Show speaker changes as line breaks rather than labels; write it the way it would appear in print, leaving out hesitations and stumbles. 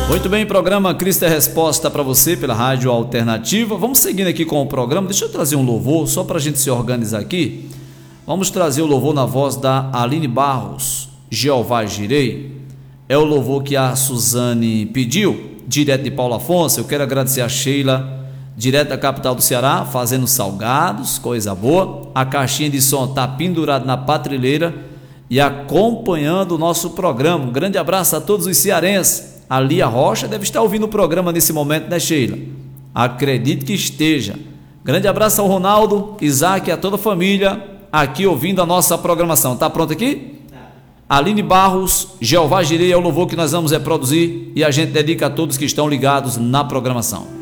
Muito bem, programa Cristo é Resposta para você pela Rádio Alternativa. Vamos seguindo aqui com o programa. Deixa eu trazer um louvor, só para a gente se organizar aqui. Vamos trazer o louvor na voz da Aline Barros, Jeová Jirei. É o louvor que a Suzane pediu, direto de Paulo Afonso. Eu quero agradecer a Sheila, direto da capital do Ceará, fazendo salgados, coisa boa. A caixinha de som está pendurada na prateleira e acompanhando o nosso programa. Um grande abraço a todos os cearenses. A Lia Rocha deve estar ouvindo o programa nesse momento, né, Sheila? Acredito que esteja. Grande abraço ao Ronaldo, Isaac e a toda a família aqui ouvindo a nossa programação. Tá pronto aqui? Aline Barros, Jeová Jirei é o louvor que nós vamos reproduzir e a gente dedica a todos que estão ligados na programação.